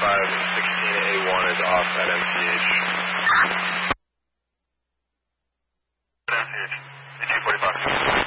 16A1 is off at MCH. MCH, 240 bucks.